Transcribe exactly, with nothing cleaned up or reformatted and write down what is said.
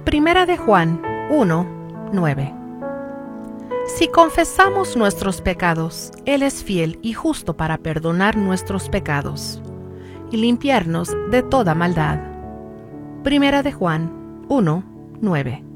Primera de Juan uno, nueve. Si confesamos nuestros pecados, Él es fiel y justo para perdonar nuestros pecados y limpiarnos de toda maldad. Primera de Juan uno, nueve.